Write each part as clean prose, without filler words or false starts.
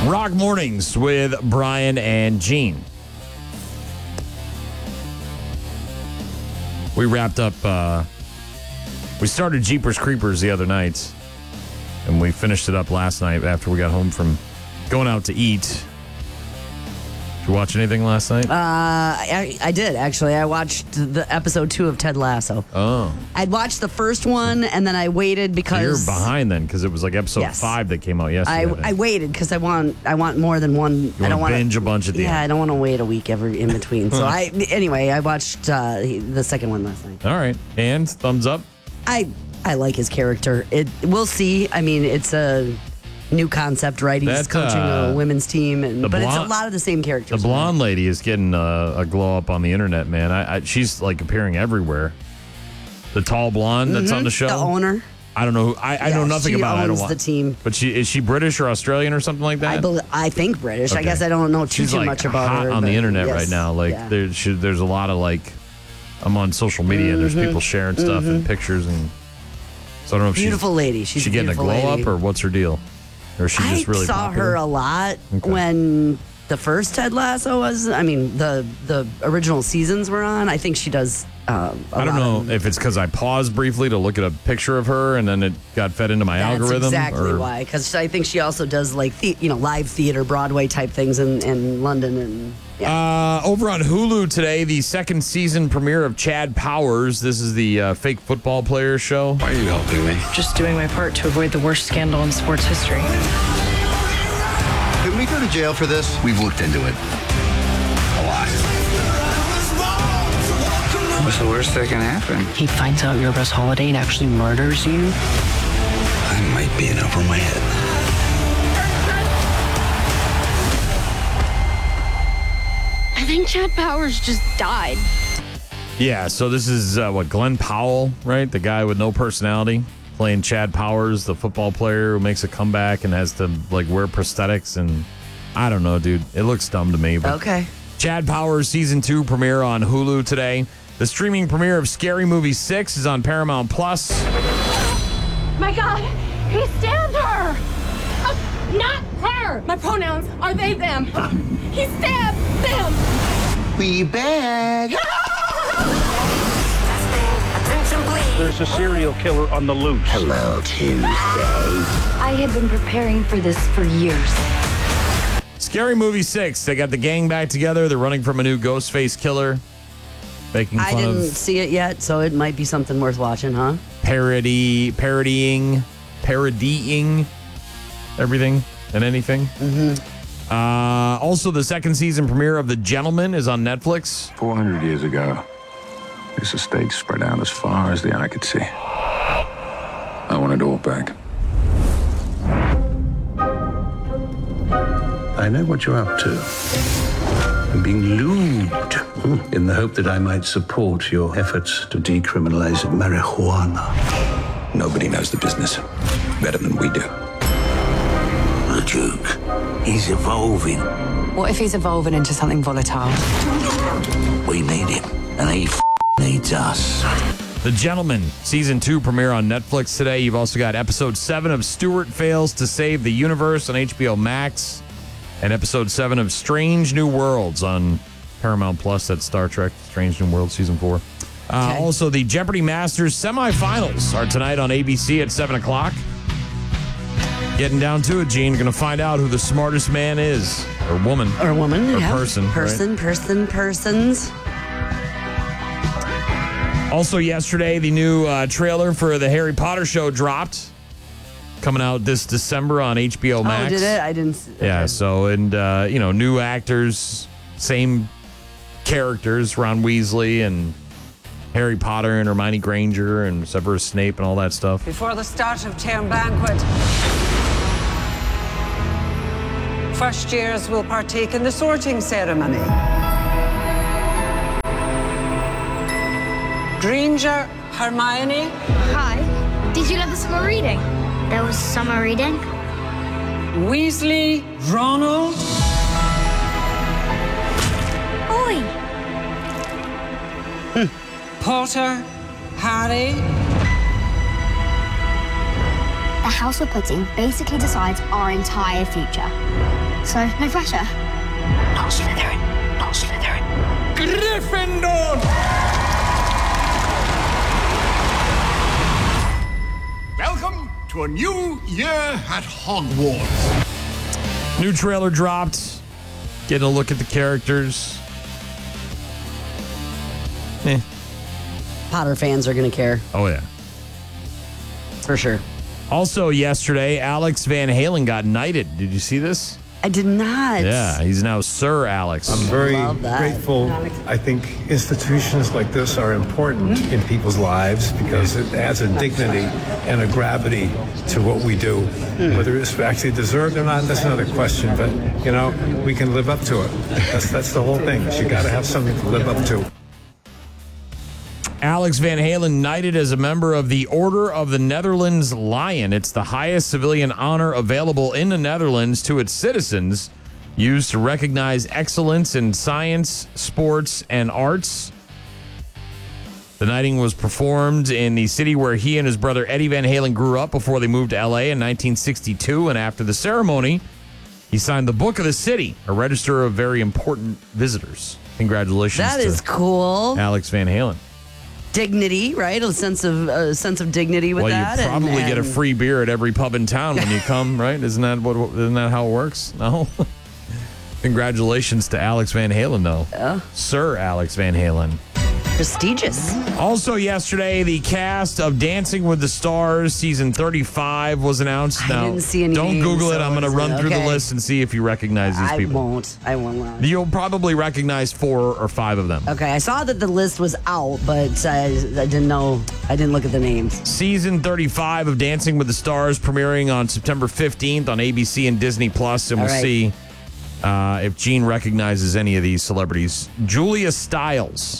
Rock Mornings with Brian and Gene. We wrapped up, we started Jeepers Creepers the other night, and we finished it up last night after we got home from going out to eat. Did you watch anything last night? I did, actually. I watched the episode 2 of Ted Lasso. Oh. I'd watched the first one, and then I waited because... You're behind then, because it was like episode 5 that came out yesterday. I waited because I want more than one. I don't want to binge a bunch at the end. Yeah, I don't want to wait a week in between. So I watched the second one last night. All right. And thumbs up? I like his character. We'll see. I mean, it's a new concept, right? He's coaching a women's team, but it's a lot of the same characters. The blonde lady is getting a glow up on the internet, man. She's like appearing everywhere. The tall blonde that's on the show. The owner. I don't know. I know nothing about it. I don't owns the team. But is she British or Australian or something like that? I think British. Okay. I guess I don't know She's too like much about hot her. on the internet right now. Like there's a lot of like, I'm on social media and there's people sharing stuff and pictures, and so I don't know if beautiful lady. She's she getting a glow lady. up or what's her deal? Or is she just really saw popular? her a lot when the first Ted Lasso was. I mean, the original seasons were on. I think she does. I don't know if it's because I paused briefly to look at a picture of her and then it got fed into my algorithm. That's exactly why. Because I think she also does like live theater, Broadway type things in London and. Yeah. Over on Hulu today, the second season premiere of Chad Powers. This is the fake football player show. Why are you helping me? Just doing my part to avoid the worst scandal in sports history. Can we go to jail for this? We've looked into it. A lot. What's the worst that can happen? He finds out you're Russ Holiday and actually murders you. I might be in over my head. I think Chad Powers just died. Yeah, so this is Glenn Powell, right? The guy with no personality playing Chad Powers, the football player who makes a comeback and has to like wear prosthetics, and I don't know, dude. It looks dumb to me. But okay. Chad Powers season 2 premiere on Hulu today. The streaming premiere of Scary Movie 6 is on Paramount Plus. My God, he stabbed her. Not her. My pronouns are they, them. He stabbed them. We back. There's a serial killer on the loose. Hello, Tuesday. I had been preparing for this for years. Scary Movie 6. They got the gang back together. They're running from a new Ghostface killer. Making fun I didn't of see it yet, so it might be something worth watching, huh? parodying everything and anything. Also, the second season premiere of The Gentleman is on Netflix. 400 years ago, this estate spread out as far as the eye could see. I want it all back. I know what you're up to. I'm being lubed in the hope that I might support your efforts to decriminalize marijuana. Nobody knows the business better than we do. The Duke, he's evolving. What if he's evolving into something volatile? We need him, and he needs us. The Gentleman, season 2 premiere on Netflix today. You've also got episode 7 of Stuart Fails to Save the Universe on HBO Max, and episode 7 of Strange New Worlds on Paramount Plus. That's Star Trek Strange New Worlds season 4. Also, the Jeopardy Masters semifinals are tonight on ABC at 7 o'clock. Getting down to it, Gene. Going to find out who the smartest man is, or woman. Or woman, or yeah. persons. Also yesterday, the new trailer for the Harry Potter show dropped. Coming out this December on HBO Max. Oh, did it? I didn't see it. Yeah, so, and, new actors, same characters, Ron Weasley and Harry Potter and Hermione Granger and Severus Snape and all that stuff. Before the start of term banquet, first years will partake in the sorting ceremony. Granger, Hermione. Hi. Did you love the summer reading? There was summer reading? Weasley, Ronald. Oi. Potter, Harry. The House of Pudding basically decides our entire future. So, no pressure? Not Slytherin. Not Slytherin. Gryffindor! Welcome to a new year at Hogwarts. New trailer dropped. Getting a look at the characters. Potter fans are going to care. Oh, yeah. For sure. Also, yesterday, Alex Van Halen got knighted. Did you see this? I did not. Yeah, he's now Sir Alex. I'm very grateful. I think institutions like this are important in people's lives because it adds a dignity and a gravity to what we do. Whether it's actually deserved or not, that's another question. But, you know, we can live up to it. That's the whole thing. You got to have something to live up to. Alex Van Halen knighted as a member of the Order of the Netherlands Lion. It's the highest civilian honor available in the Netherlands to its citizens, used to recognize excellence in science, sports, and arts. The knighting was performed in the city where he and his brother Eddie Van Halen grew up before they moved to L.A. in 1962, and after the ceremony, he signed the Book of the City, a register of very important visitors. Congratulations. That is cool. Alex Van Halen. Dignity, right? A sense of dignity with that. Well, you probably get a free beer at every pub in town when you come, right? Isn't that how it works? No. Congratulations to Alex Van Halen, though. Yeah. Sir Alex Van Halen. Prestigious. Also yesterday, the cast of Dancing with the Stars season 35 was announced. I didn't see any don't names, Google it. so I'm going to run through the list and see if you recognize these people. I won't. You'll probably recognize 4 or 5 of them. Okay, I saw that the list was out, but I didn't know. I didn't look at the names. Season 35 of Dancing with the Stars premiering on September 15th on ABC and Disney Plus, and we'll see if Gene recognizes any of these celebrities. Julia Stiles.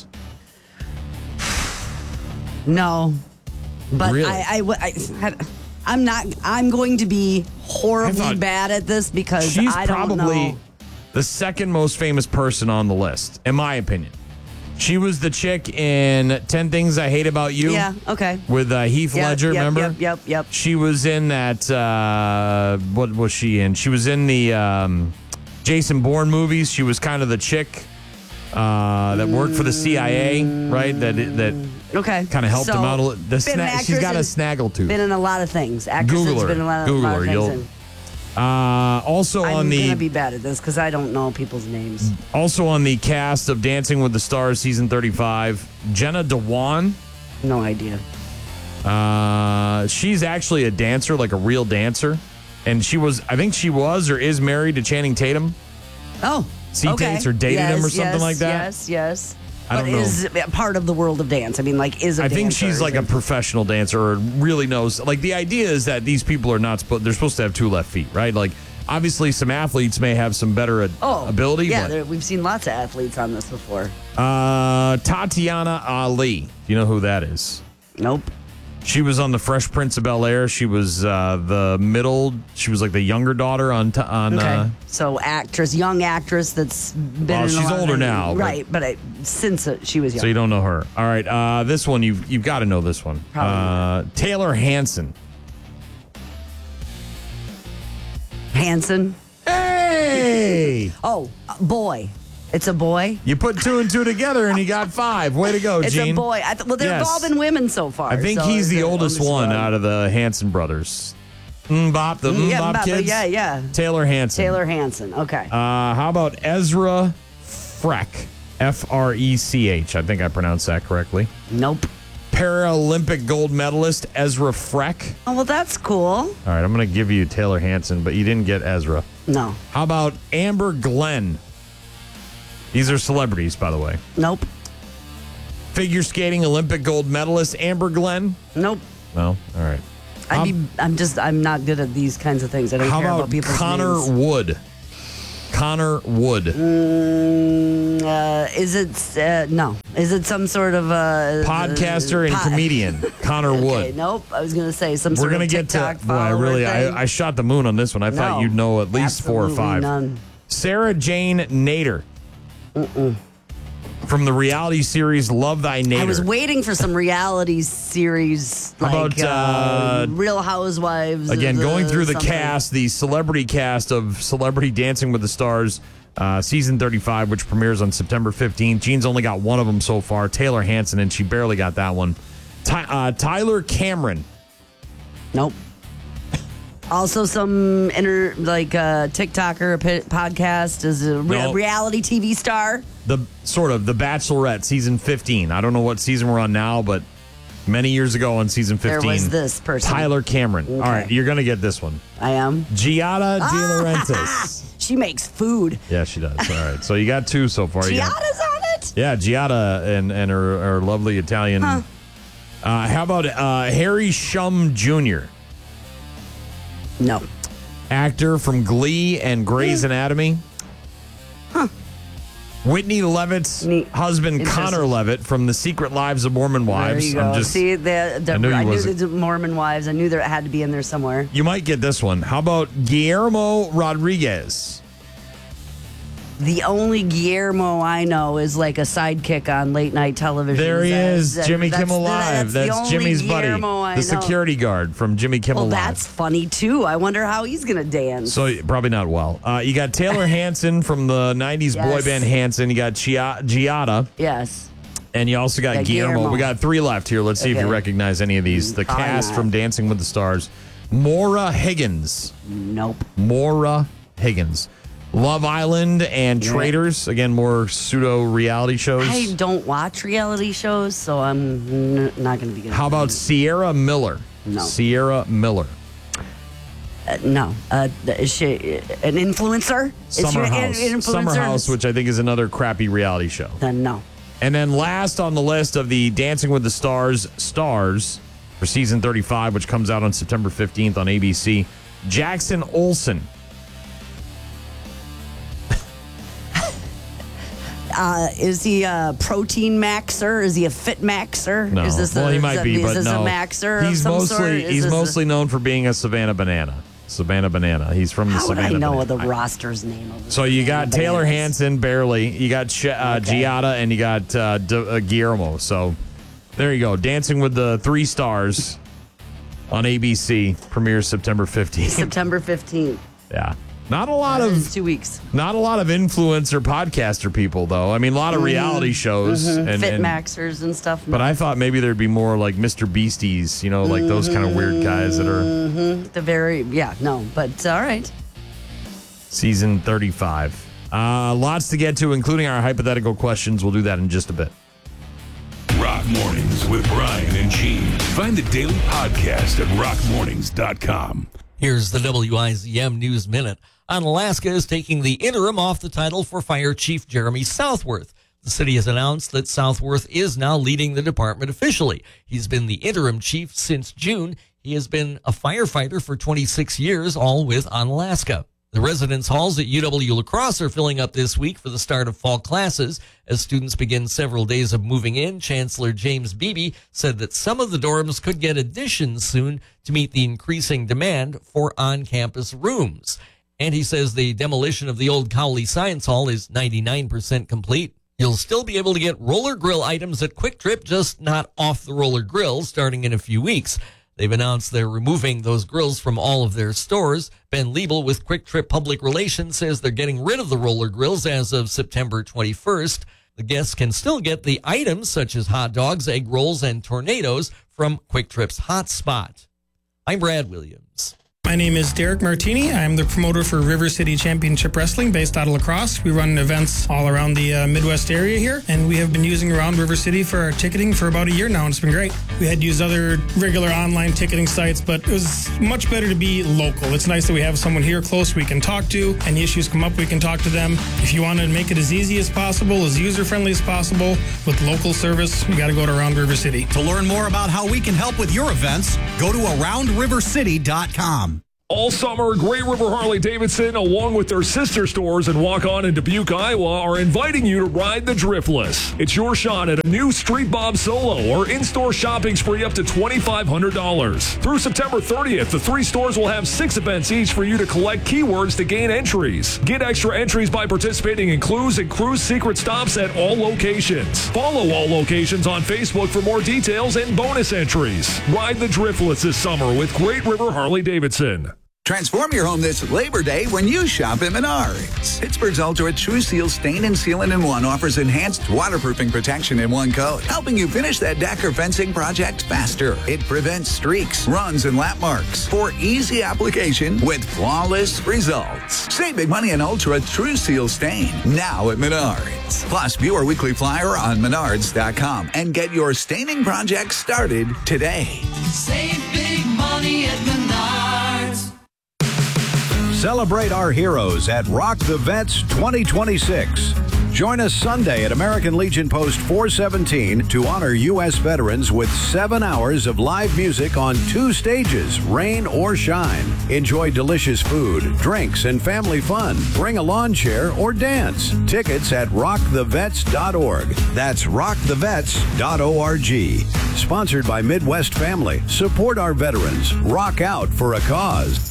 No, but really? I'm not. I'm going to be horribly bad at this because she's I don't know. probably the second most famous person on the list, in my opinion. She was the chick in 10 Things I Hate About You. Yeah, okay. With Heath Ledger, remember? Yep. She was in that, what was she in? She was in the Jason Bourne movies. She was kind of the chick that worked for the CIA, right? That okay. kind of helped him out a little. She's got a snaggletooth. Been in a lot of things. Actress Google her. Been in a lot Google of her. things. Also I'm going to be bad at this because I don't know people's names. Also on the cast of Dancing with the Stars season 35, Jenna Dewan. No idea. She's actually a dancer, like a real dancer. And I think she was or is married to Channing Tatum. Oh, dates or dated him or something like that. Yes. I don't know. Is part of the world of dance. I mean, like, is a I dancer. think she's like a professional dancer or really knows. Like, the idea is that these people are not they're supposed to have 2 left feet, right? Like, obviously, some athletes may have some better ability. Yeah, we've seen lots of athletes on this before. Tatiana Ali. Do you know who that is? Nope. She was on The Fresh Prince of Bel-Air. She was she was like the younger daughter on okay. So young actress that's been in she's older now. Right, but since she was young. So you don't know her. All right, this one, you've got to know this one. Taylor Hanson. Hanson? Hey! Oh, boy. It's a boy? You put 2 and 2 together and you got 5. Way to go, Gene. It's a boy. They've all been women so far. I think he's the oldest one out of the Hanson brothers. Bop kids? Yeah. Taylor Hanson. Okay. How about Ezra Freck? F-R-E-C-H. I think I pronounced that correctly. Nope. Paralympic gold medalist Ezra Freck. Oh, well, that's cool. All right, I'm going to give you Taylor Hanson, but you didn't get Ezra. No. How about Amber Glenn? These are celebrities, by the way. Nope. Figure skating Olympic gold medalist Amber Glenn? Nope. No? All right. I'm not good at these kinds of things. I don't care about people's Connor names. Wood? Connor Wood. Is it no? Is it some sort of podcaster and comedian? Connor Wood. Nope. I was going to say some sort of TikTok follower thing. I shot the moon on this one. I thought you'd know at least 4 or 5. None. Sarah Jane Nader. from the reality series Love Thy Nader. I was waiting for some reality series like Real Housewives. Again, going through the something. cast, the celebrity cast of Celebrity Dancing with the Stars, season 35, which premieres on September 15th. Jean's only got one of them so far, Taylor Hanson, and she barely got that one. Tyler Cameron. Nope. Also, some TikToker podcast is a reality TV star. The Bachelorette season 15. I don't know what season we're on now, but many years ago on season 15, there was this person, Tyler Cameron. Okay. All right, you're gonna get this one. I am. Giada De Laurentiis. She makes food. Yeah, she does. All right, so you got two so far. Giada's on it. Yeah, Giada and her lovely Italian. Huh. How about Harry Shum Jr.? No. Actor from Glee and Grey's Anatomy. Huh. Whitney Levitt's husband, Connor Levitt, from The Secret Lives of Mormon Wives. There you go. See, I knew the Mormon Wives. I knew there had to be in there somewhere. You might get this one. How about Guillermo Rodriguez? The only Guillermo I know is like a sidekick on late night television. There he is, Jimmy Kimmel Live. That's Jimmy's Guillermo buddy, the security guard from Jimmy Kimmel Live. That's funny too. I wonder how he's going to dance. So probably not well. You got Taylor Hanson from the 90s boy band Hanson. You got Giada. Yes. And you also got Guillermo. We got three left here. Let's see if you recognize any of these. The cast from Dancing with the Stars. Maura Higgins. Nope. Maura Higgins. Love Island and Traitors. Again, more pseudo reality shows. I don't watch reality shows, so I'm not going to be good. How about Sierra Miller? No. Sierra Miller. No. Is she an influencer? Summer House. Summer House, which I think is another crappy reality show. Then no. And then last on the list of the Dancing with the Stars for season 35, which comes out on September 15th on ABC, Jackson Olsen. Is he a protein maxer? Is he a fit maxer? No. Is this he might be, but no. Is this a maxer He's of some sort? He's mostly known for being a Savannah Banana. Savannah Banana. He's from the Savannah Banana. How would I know the roster's name of it? So you got Taylor Hanson, barely. You got Giada, and you got Guillermo. So there you go. Dancing with the 3 Stars on ABC premieres September 15th. September 15th. Yeah. Not a lot of 2 weeks. Not a lot of influencer podcaster people though. I mean, a lot of reality shows and fit maxers and stuff. But I thought maybe there'd be more like Mr. Beasties, like those kind of weird guys that are. But all right. Season 35. Lots to get to, including our hypothetical questions. We'll do that in just a bit. Rock Mornings with Brian and Gene. Find the daily podcast at rockmornings.com. Here's the WIZM News Minute. Alaska is taking the interim off the title for Fire Chief Jeremy Southworth. The city has announced that Southworth is now leading the department officially. He's been the interim chief since June. He has been a firefighter for 26 years, all with Alaska. The residence halls at UW-La Crosse are filling up this week for the start of fall classes. As students begin several days of moving in, Chancellor James Beebe said that some of the dorms could get additions soon to meet the increasing demand for on-campus rooms. And he says the demolition of the old Cowley Science Hall is 99% complete. You'll still be able to get roller grill items at Quick Trip, just not off the roller grill, starting in a few weeks. They've announced they're removing those grills from all of their stores. Ben Liebel with Quick Trip Public Relations says they're getting rid of the roller grills as of September 21st. The guests can still get the items such as hot dogs, egg rolls, and tornadoes from Quick Trip's Hot Spot. I'm Brad Williams. My name is Derek Martini. I'm the promoter for River City Championship Wrestling based out of La Crosse. We run events all around the Midwest area here, and we have been using Around River City for our ticketing for about a year now, and it's been great. We had used other regular online ticketing sites, but it was much better to be local. It's nice that we have someone here close we can talk to. Any issues come up, we can talk to them. If you want to make it as easy as possible, as user-friendly as possible, with local service, you got to go to Around River City. To learn more about how we can help with your events, go to AroundRiverCity.com. All summer, Great River Harley-Davidson, along with their sister stores in Waukon and Dubuque, Iowa, are inviting you to ride the Driftless. It's your shot at a new Street Bob Solo or in-store shopping spree up to $2,500. Through September 30th, the 3 stores will have 6 events each for you to collect keywords to gain entries. Get extra entries by participating in clues and cruise secret stops at all locations. Follow all locations on Facebook for more details and bonus entries. Ride the Driftless this summer with Great River Harley-Davidson. Transform your home this Labor Day when you shop at Menards. Pittsburgh's Ultra True Seal Stain and Sealant in One offers enhanced waterproofing protection in one coat, helping you finish that deck or fencing project faster. It prevents streaks, runs, and lap marks for easy application with flawless results. Save big money on Ultra True Seal Stain now at Menards. Plus, view our weekly flyer on Menards.com and get your staining project started today. Save big money at Menards. Celebrate our heroes at Rock the Vets 2026. Join us Sunday at American Legion Post 417 to honor U.S. veterans with 7 hours of live music on 2 stages, rain or shine. Enjoy delicious food, drinks, and family fun. Bring a lawn chair or dance. Tickets at rockthevets.org. That's rockthevets.org. Sponsored by Midwest Family. Support our veterans. Rock out for a cause.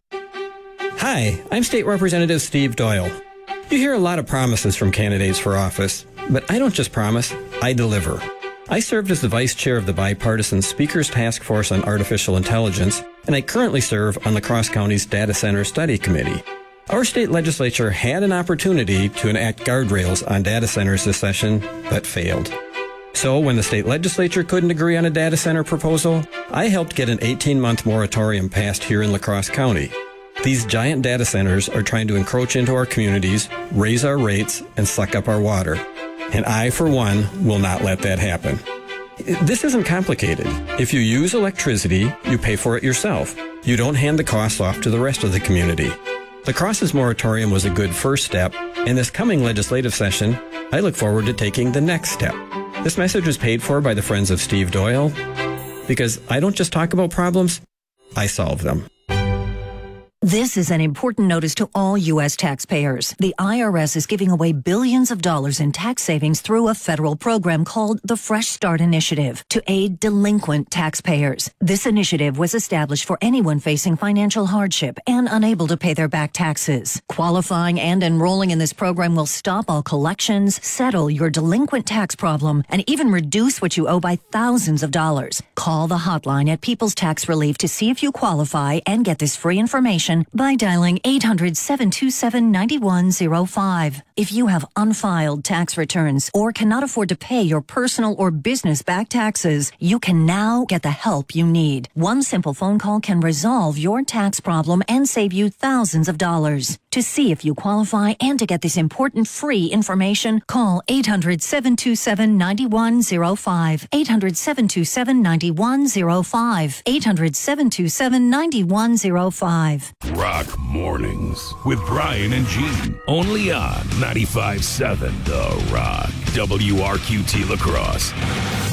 Hi, I'm State Representative Steve Doyle. You hear a lot of promises from candidates for office, but I don't just promise, I deliver. I served as the vice chair of the bipartisan Speaker's Task Force on Artificial Intelligence, and I currently serve on La Crosse County's Data Center Study Committee. Our state legislature had an opportunity to enact guardrails on data centers this session, but failed. So when the state legislature couldn't agree on a data center proposal, I helped get an 18-month moratorium passed here in La Crosse County. These giant data centers are trying to encroach into our communities, raise our rates, and suck up our water. And I, for one, will not let that happen. This isn't complicated. If you use electricity, you pay for it yourself. You don't hand the costs off to the rest of the community. La Crosse's moratorium was a good first step, and this coming legislative session, I look forward to taking the next step. This message is paid for by the Friends of Steve Doyle, because I don't just talk about problems, I solve them. This is an important notice to all U.S. taxpayers. The IRS is giving away billions of dollars in tax savings through a federal program called the Fresh Start Initiative to aid delinquent taxpayers. This initiative was established for anyone facing financial hardship and unable to pay their back taxes. Qualifying and enrolling in this program will stop all collections, settle your delinquent tax problem, and even reduce what you owe by thousands of dollars. Call the hotline at People's Tax Relief to see if you qualify and get this free information by dialing 800-727-9105. If you have unfiled tax returns or cannot afford to pay your personal or business back taxes, you can now get the help you need. One simple phone call can resolve your tax problem and save you thousands of dollars. To see if you qualify and to get this important free information, call 800-727-9105. 800-727-9105. 800-727-9105. Rock Mornings with Brian and Gene. Only on 95.7 The Rock. WRQT La Crosse.